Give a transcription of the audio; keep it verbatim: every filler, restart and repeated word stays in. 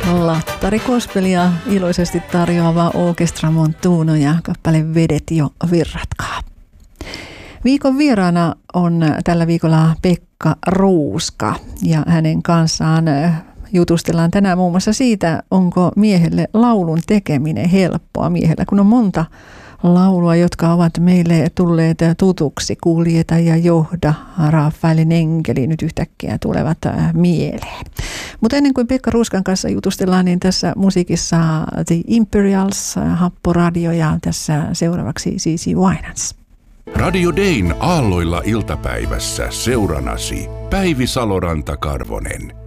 Lattari Gospelia iloisesti tarjoava Orchestra Montuno ja kappale Vedet jo virratkaa. Viikon vieraana on tällä viikolla Pekka Ruuska ja hänen kanssaan jutustellaan tänään muun muassa siitä, onko miehelle laulun tekeminen helppoa miehellä, kun on monta laulua, jotka ovat meille tulleet tutuksi. Kuljeta ja johda, Rafaelin enkeli nyt yhtäkkiä tulevat mieleen. Mutta ennen kuin Pekka Ruuskan kanssa jutustellaan, niin tässä musiikissa The Imperials, Happoradio ja tässä seuraavaksi C C Winans. Radio Dayn aalloilla iltapäivässä seuranasi Päivi Saloranta-Karvonen.